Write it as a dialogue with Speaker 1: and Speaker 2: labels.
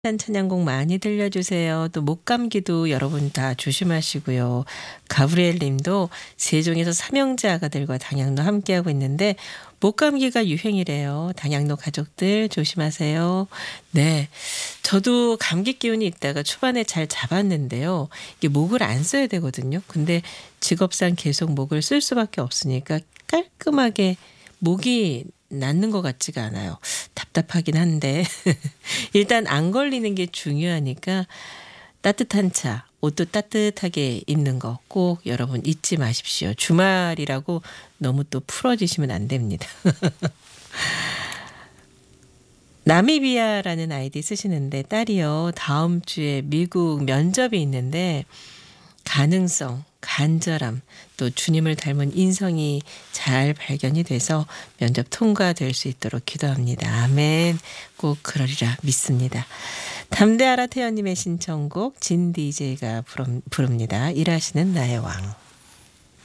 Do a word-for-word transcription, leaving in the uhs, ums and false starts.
Speaker 1: 한 찬양곡 많이 들려주세요. 또 목감기도 여러분 다 조심하시고요. 가브리엘 님도 세종에서 삼형제 아가들과 당양로 함께하고 있는데 목감기가 유행이래요. 당양로 가족들 조심하세요. 네. 저도 감기 기운이 있다가 초반에 잘 잡았는데요. 이게 목을 안 써야 되거든요. 근데 직업상 계속 목을 쓸 수밖에 없으니까 깔끔하게 목이 낫는 것 같지가 않아요. 답답하긴 한데 일단 안 걸리는 게 중요하니까 따뜻한 차, 옷도 따뜻하게 입는 거 꼭 여러분 잊지 마십시오. 주말이라고 너무 또 풀어지시면 안 됩니다. 나미비아라는 아이디 쓰시는데 딸이요. 다음 주에 미국 면접이 있는데 가능성, 간절함, 또 주님을 닮은 인성이 잘 발견이 돼서 면접 통과될 수 있도록 기도합니다. 아멘. 꼭 그러리라 믿습니다. 담대하라 태연님의 신청곡 진 디제이가 부릅니다. 일하시는 나의 왕.